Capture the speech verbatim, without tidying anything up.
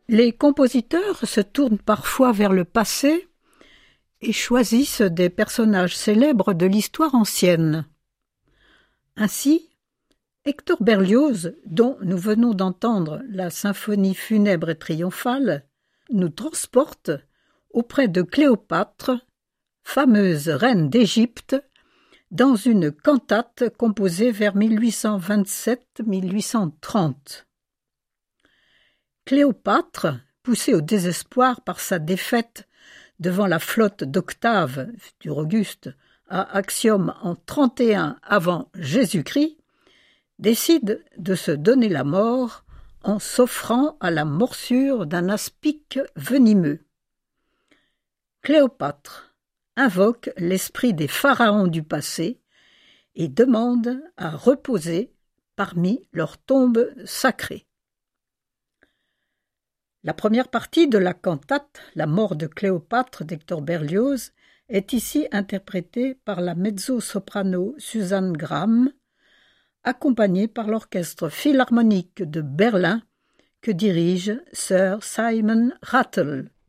Les compositeurs se tournent parfois vers le passé et choisissent des personnages célèbres de l'histoire ancienne. Ainsi, Hector Berlioz, dont nous venons d'entendre la symphonie funèbre et triomphale, nous transporte auprès de Cléopâtre, fameuse reine d'Égypte, dans une cantate composée vers mille huit cent vingt-sept à mille huit cent trente. Cléopâtre, poussée au désespoir par sa défaite devant la flotte d'Octave, futur Auguste, à Actium en trente et un avant Jésus-Christ, décide de se donner la mort en s'offrant à la morsure d'un aspic venimeux. Cléopâtre invoque l'esprit des pharaons du passé et demande à reposer parmi leurs tombes sacrées. La première partie de la cantate « La mort de Cléopâtre » d'Hector Berlioz est ici interprétée par la mezzo-soprano Suzanne Graham, accompagnée par l'Orchestre philharmonique de Berlin que dirige Sir Simon Rattle.